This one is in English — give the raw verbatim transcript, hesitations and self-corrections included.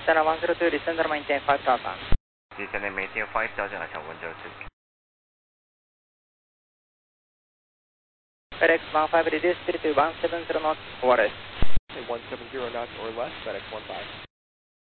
Cessna one zero two, descend and maintain five thousand. Descend and maintain five thousand at one zero two. FedEx one five reduce speed to one seven zero knots or less. one seven zero knots or less, FedEx one five.